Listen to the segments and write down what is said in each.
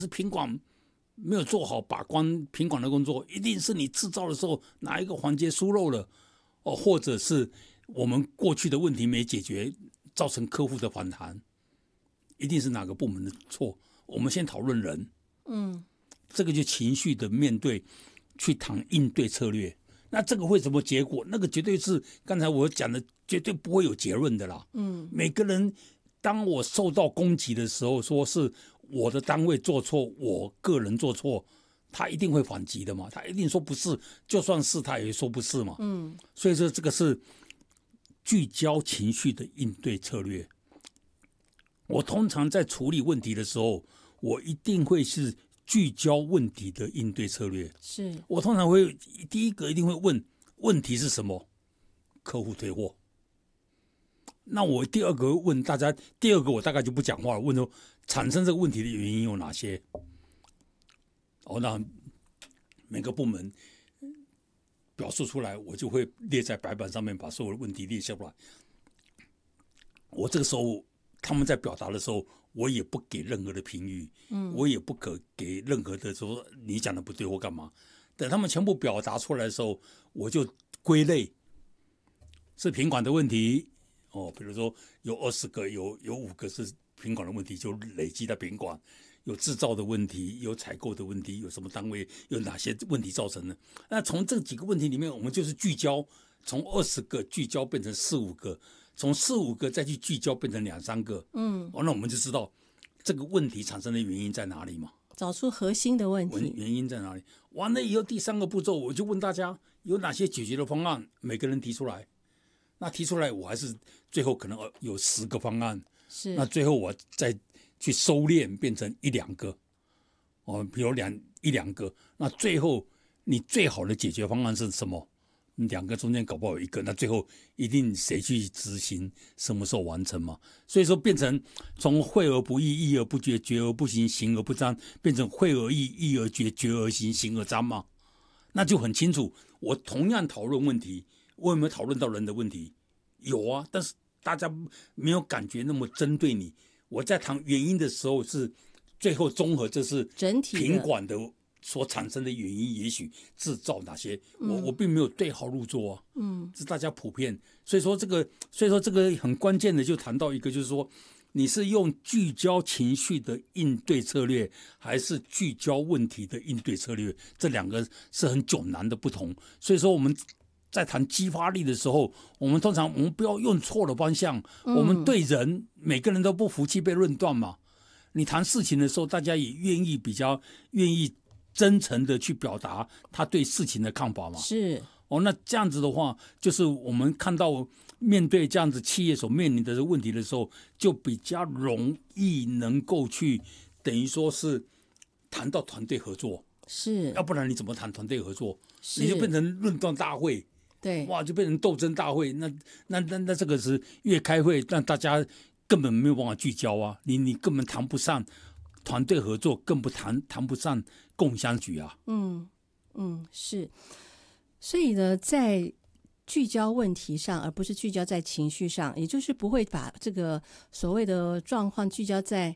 是品管没有做好把关品管的工作，一定是你制造的时候哪一个环节疏漏了，或者是我们过去的问题没解决，造成客户的反弹，一定是哪个部门的错。我们先讨论人，这个就情绪的面对，去谈应对策略。那这个会什么结果？那个绝对是刚才我讲的，绝对不会有结论的啦。每个人当我受到攻击的时候，说是我的单位做错，我个人做错，他一定会反击的嘛，他一定说不是，就算是他也说不是嘛。所以说这个是聚焦情绪的应对策略。我通常在处理问题的时候，我一定会是聚焦问题的应对策略。 是我通常会第一个一定会问问题是什么，客户退货。那我第二个问大家，第二个我大概就不讲话了，问说产生这个问题的原因有哪些？那每个部门表述出来，我就会列在白板上面，把所有的问题列下来。我这个时候他们在表达的时候，我也不给任何的评语，我也不可给任何的说你讲的不对或干嘛。等他们全部表达出来的时候，我就归类，是品管的问题。比如说有20个，有5个是品管的问题，就累积在品管。有制造的问题，有采购的问题，有什么单位有哪些问题造成的？那从这几个问题里面，我们就是聚焦，从20个聚焦变成4、5个，从4、5个再去聚焦变成2、3个。那我们就知道这个问题产生的原因在哪里嘛？ 找出核心的问题， 原因在哪里？完了以后，第3个步骤我就问大家有哪些解决的方案，每个人提出来。那提出来，我还是最后可能有10个方案， 是那最后我再去收敛变成1、2个，比如1、2个，那最后你最好的解决方案是什么？2个中间搞不好有1个，那最后一定谁去执行，什么时候完成嘛？所以说变成从惠而不议，议而不决，决而不行，行而不彰，变成惠而议，议而决，决而行，行而彰嘛。那就很清楚，我同样讨论问题，我有没有讨论到人的问题？有啊，但是大家没有感觉那么针对你。我在谈原因的时候，是最后综合，这是整体品管的所产生的原因，也许制造哪些，我并没有对号入座啊，是大家普遍。所以说这个很关键的，就谈到一个，就是说你是用聚焦情绪的应对策略，还是聚焦问题的应对策略？这2个是很迥然的不同。所以说我们在谈激发力的时候，我们不要用错的方向。我们对人每个人都不服气被论断嘛。你谈事情的时候，大家也比较愿意真诚的去表达他对事情的看法嘛。 是那这样子的话，就是我们看到面对这样子企业所面临的问题的时候，就比较容易能够去等于说是谈到团队合作。 是， 要不然你怎么谈团队合作？你就变成论断大会。 对， 哇，就变成斗争大会。那这个是越开会，让大家根本没有办法聚焦啊！你根本谈不上团队合作，更不谈不上共襄举啊。 是。所以呢，在聚焦问题上，而不是聚焦在情绪上，也就是不会把这个所谓的状况聚焦在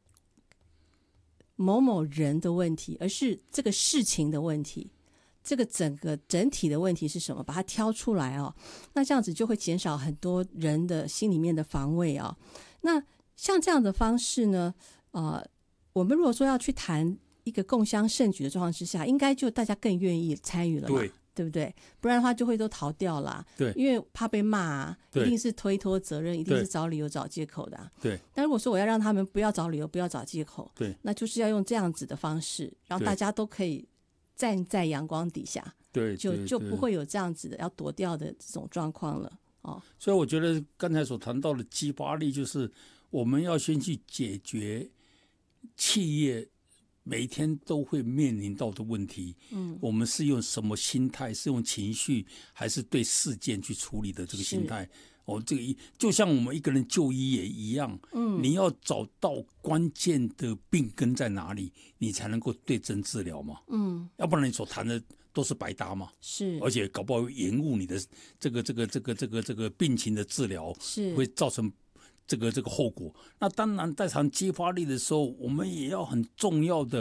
某某人的问题，而是这个事情的问题。这个整体的问题是什么？把它挑出来哦，那这样子就会减少很多人的心里面的防卫哦。那像这样的方式呢，我们如果说要去谈一个共襄盛举的状况之下，应该就大家更愿意参与了嘛，对不对？不然的话就会都逃掉了， 对， 因为怕被骂啊，一定是推脱责任，一定是找理由找借口的啊。 对。 但如果说我要让他们不要找理由，不要找借口， 对， 那就是要用这样子的方式，让大家都可以站在阳光底下， 对， 就不会有这样子的要躲掉的这种状况了。 所以我觉得刚才所谈到的激发力，就是我们要先去解决企业每天都会面临到的问题。我们是用什么心态？是用情绪，还是对事件去处理的这个心态？这个就像我们一个人就医也一样，你要找到关键的病根在哪里，你才能够对症治疗嘛。要不然你所谈的都是白搭嘛。 是， 而且搞不好延误你的这个病情的治疗， 是会造成这个后果。那当然，在谈激发力的时候，我们也要很重要的